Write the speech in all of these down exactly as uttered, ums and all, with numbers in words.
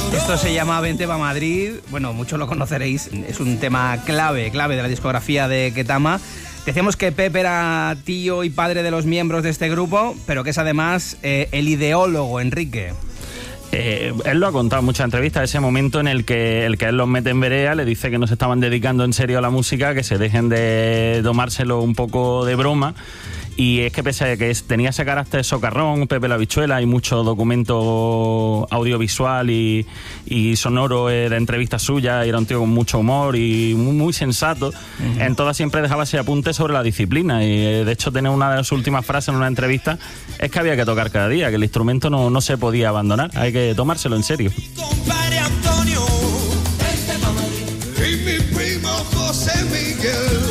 Esto se llama Vente pa' Madrid. Bueno, muchos lo conoceréis. Es un tema clave, clave de la discografía de Ketama. Decíamos que Pepe era tío y padre de los miembros de este grupo, pero que es además eh, el ideólogo, Enrique. Eh, él lo ha contado en muchas entrevistas, ese momento en el que, el que él los mete en vereda, le dice que no se estaban dedicando en serio a la música, que se dejen de tomárselo un poco de broma. Y es que pese a que tenía ese carácter socarrón, Pepe la Bichuela, hay mucho documento audiovisual y, y sonoro de entrevistas suyas, y era un tío con mucho humor y muy, muy sensato. Uh-huh. En todas siempre dejaba ese apunte sobre la disciplina, y de hecho tenía una de las últimas frases en una entrevista, es que había que tocar cada día, que el instrumento no, no se podía abandonar, hay que tomárselo en serio. Compadre Antonio, y mi primo José Miguel.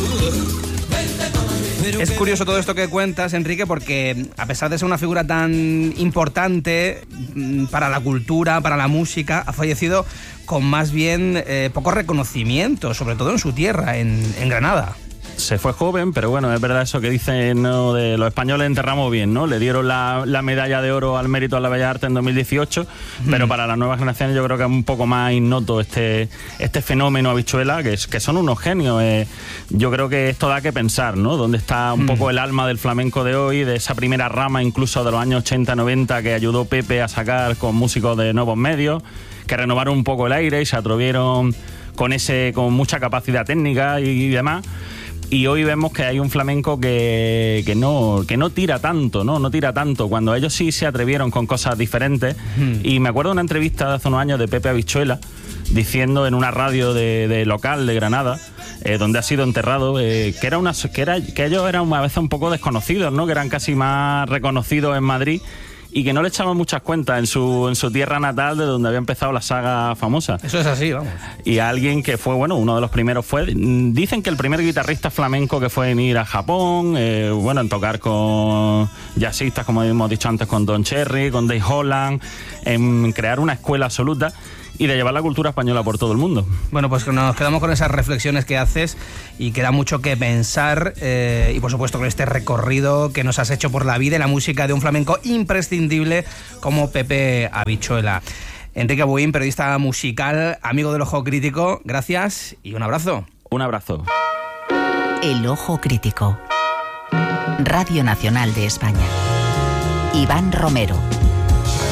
Es curioso todo esto que cuentas, Enrique, porque a pesar de ser una figura tan importante para la cultura, para la música, ha fallecido con más bien eh, poco reconocimiento, sobre todo en su tierra, en, en Granada. Se fue joven, pero bueno, es verdad eso que dicen, ¿no?, de los españoles enterramos bien, ¿no? Le dieron la, la medalla de oro al mérito a la Bellas Artes en dos mil dieciocho, mm. pero para las nuevas generaciones yo creo que es un poco más innoto este, este fenómeno Habichuela, que, es, que son unos genios. Eh, yo creo que esto da que pensar, ¿no? Dónde está un mm. poco el alma del flamenco de hoy, de esa primera rama incluso de los años ochenta noventa que ayudó Pepe a sacar con músicos de nuevos medios, que renovaron un poco el aire y se atrevieron con, ese, con mucha capacidad técnica y, y demás. Y hoy vemos que hay un flamenco que, que, no, que no tira tanto, ¿no? No tira tanto, cuando ellos sí se atrevieron con cosas diferentes. Mm. Y me acuerdo de una entrevista de hace unos años de Pepe Habichuela, diciendo en una radio de, de local de Granada, eh, donde ha sido enterrado, eh, que, era una, que, era, que ellos eran a veces un poco desconocidos, ¿no? Que eran casi más reconocidos en Madrid, y que no le echaban muchas cuentas en su, en su tierra natal, de donde había empezado la saga famosa. Eso es así, vamos. Y alguien que fue, bueno, uno de los primeros fue, dicen que el primer guitarrista flamenco que fue en ir a Japón, eh, bueno, en tocar con jazzistas, como hemos dicho antes, con Don Cherry, con Dave Holland, en crear una escuela absoluta y de llevar la cultura española por todo el mundo. Bueno, pues nos quedamos con esas reflexiones que haces, y queda mucho que pensar, eh, y por supuesto con este recorrido que nos has hecho por la vida y la música de un flamenco imprescindible como Pepe Habichuela. Enrique Buin, periodista musical, amigo del Ojo Crítico, gracias y un abrazo. Un abrazo. El Ojo Crítico. Radio Nacional de España. Iván Romero.